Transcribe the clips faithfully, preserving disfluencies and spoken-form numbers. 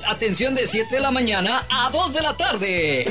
Atención de siete de la mañana a dos de la tarde.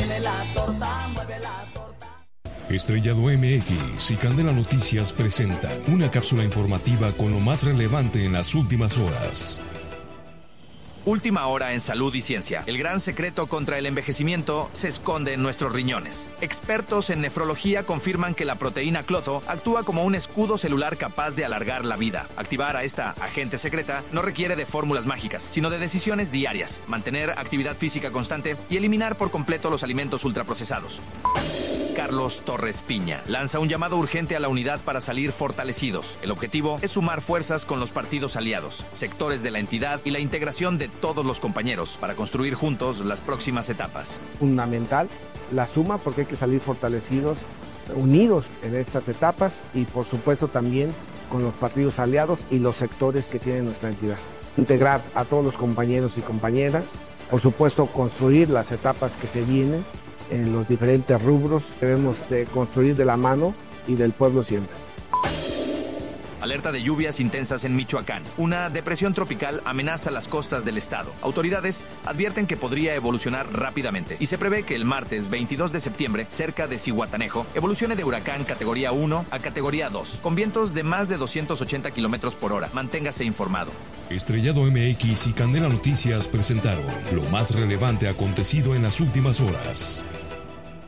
Estrellado M X y Candela Noticias presentan una cápsula informativa con lo más relevante en las últimas horas. Última hora en salud y ciencia. El gran secreto contra el envejecimiento se esconde en nuestros riñones. Expertos en nefrología confirman que la proteína cloto actúa como un escudo celular capaz de alargar la vida. Activar a esta agente secreta no requiere de fórmulas mágicas, sino de decisiones diarias, mantener actividad física constante y eliminar por completo los alimentos ultraprocesados. Carlos Torres Piña lanza un llamado urgente a la unidad para salir fortalecidos. El objetivo es sumar fuerzas con los partidos aliados, sectores de la entidad y la integración de todos los compañeros para construir juntos las próximas etapas. Fundamental la suma, porque hay que salir fortalecidos, unidos en estas etapas y por supuesto también con los partidos aliados y los sectores que tiene nuestra entidad. Integrar a todos los compañeros y compañeras, por supuesto construir las etapas que se vienen en los diferentes rubros. Debemos de construir de la mano y del pueblo siempre. Alerta de lluvias intensas en Michoacán. Una depresión tropical amenaza las costas del estado. Autoridades advierten que podría evolucionar rápidamente y se prevé que el martes veintidós de septiembre, cerca de Zihuatanejo, evolucione de huracán categoría uno a categoría dos, con vientos de más de doscientos ochenta kilómetros por hora. Manténgase informado. Estrellado M X y Candela Noticias presentaron lo más relevante acontecido en las últimas horas.